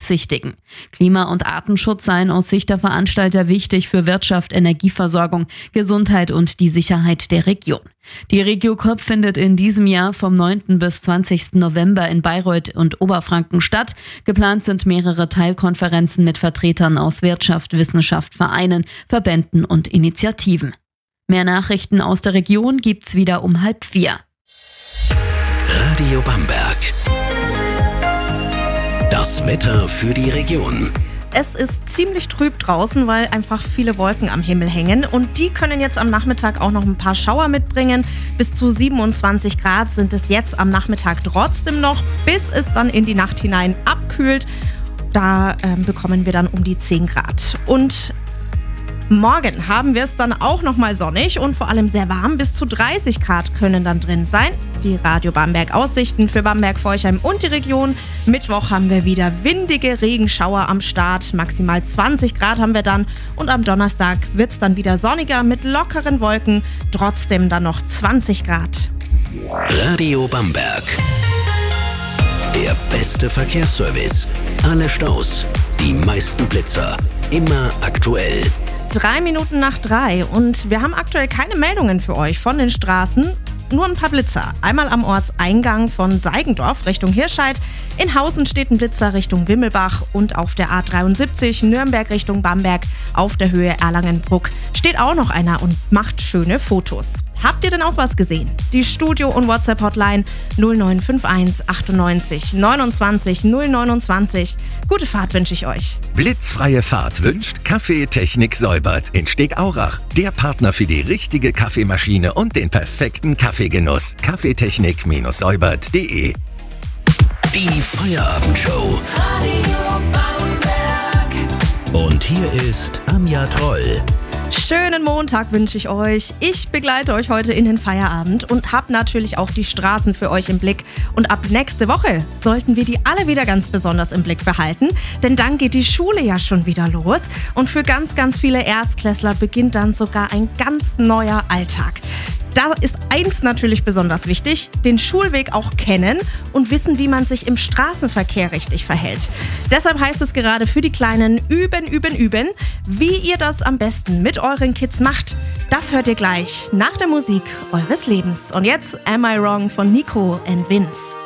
beabsichtigen. Klima- und Artenschutz seien aus Sicht der Veranstalter wichtig für Wirtschaft, Energieversorgung, Gesundheit und die Sicherheit der Region. Die RegioCOP findet in diesem Jahr vom 9. bis 20. November in Bayreuth und Oberfranken statt. Geplant sind mehrere Teilkonferenzen mit Vertretern aus Wirtschaft, Wissenschaft, Vereinen, Verbänden und Initiativen. Mehr Nachrichten aus der Region gibt's wieder um 3:30. Radio Bamberg. Das Wetter für die Region. Es ist ziemlich trüb draußen, weil einfach viele Wolken am Himmel hängen. Und die können jetzt am Nachmittag auch noch ein paar Schauer mitbringen. Bis zu 27 Grad sind es jetzt am Nachmittag trotzdem noch, bis es dann in die Nacht hinein abkühlt. Da bekommen wir dann um die 10 Grad. Und morgen haben wir es dann auch nochmal sonnig und vor allem sehr warm. Bis zu 30 Grad können dann drin sein. Die Radio Bamberg Aussichten für Bamberg, Forchheim und die Region. Mittwoch haben wir wieder windige Regenschauer am Start. Maximal 20 Grad haben wir dann. Und am Donnerstag wird es dann wieder sonniger mit lockeren Wolken. Trotzdem dann noch 20 Grad. Radio Bamberg. Der beste Verkehrsservice. Alle Staus. Die meisten Blitzer. Immer aktuell. 3 Minuten nach 3 und wir haben aktuell keine Meldungen für euch von den Straßen, nur ein paar Blitzer. Einmal am Ortseingang von Seigendorf Richtung Hirscheid, in Hausen steht ein Blitzer Richtung Wimmelbach und auf der A73 Nürnberg Richtung Bamberg auf der Höhe Erlangenbruck steht auch noch einer und macht schöne Fotos. Habt ihr denn auch was gesehen? Die Studio- und WhatsApp-Hotline 0951 98 29 029. Gute Fahrt wünsche ich euch. Blitzfreie Fahrt wünscht Kaffee Technik Säubert in Stegaurach. Der Partner für die richtige Kaffeemaschine und den perfekten Kaffeegenuss. Kaffeetechnik-säubert.de. Die Feierabendshow. Und hier ist Anja Troll. Schönen Montag wünsche ich euch. Ich begleite euch heute in den Feierabend und habe natürlich auch die Straßen für euch im Blick. Und ab nächste Woche sollten wir die alle wieder ganz besonders im Blick behalten, denn dann geht die Schule ja schon wieder los und für ganz, ganz viele Erstklässler beginnt dann sogar ein ganz neuer Alltag. Da ist eins natürlich besonders wichtig, den Schulweg auch kennen und wissen, wie man sich im Straßenverkehr richtig verhält. Deshalb heißt es gerade für die Kleinen üben, üben, üben. Wie ihr das am besten mit euren Kids macht, das hört ihr gleich nach der Musik eures Lebens. Und jetzt Am I Wrong von Nico and Vince.